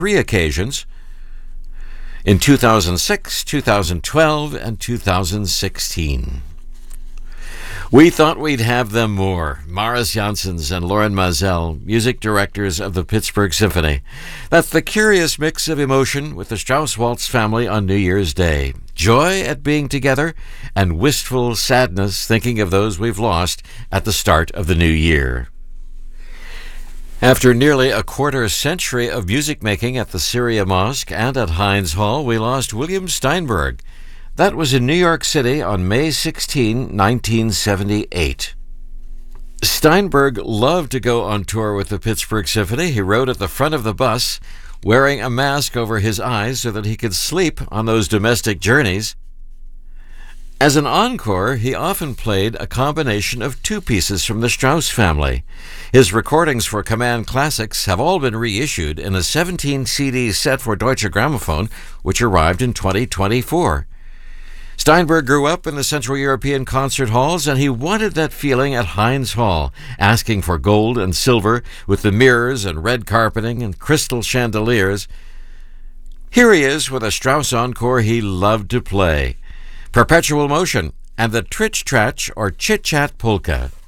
three occasions in 2006, 2012, and 2016. We thought we'd have them more. Maris Janssens and Lauren Mazel, music directors of the Pittsburgh Symphony. That's the curious mix of emotion with the Strauss Waltz family on New Year's Day. Joy at being together and wistful sadness thinking of those we've lost at the start of the new year. After nearly a quarter century of music making at the Syria Mosque and at Heinz Hall, we lost William Steinberg. That was in New York City on May 16, 1978. Steinberg loved to go on tour with the Pittsburgh Symphony. He rode at the front of the bus, wearing a mask over his eyes so that he could sleep on those domestic journeys. As an encore, he often played a combination of two pieces from the Strauss family. His recordings for Command Classics have all been reissued in a 17-CD set for Deutsche Grammophon, which arrived in 2024. Steinberg grew up in the Central European concert halls, and he wanted that feeling at Heinz Hall, asking for gold and silver with the mirrors and red carpeting and crystal chandeliers. Here he is with a Strauss encore he loved to play, Perpetual Motion and the Tritch Tratch or Chit Chat Polka.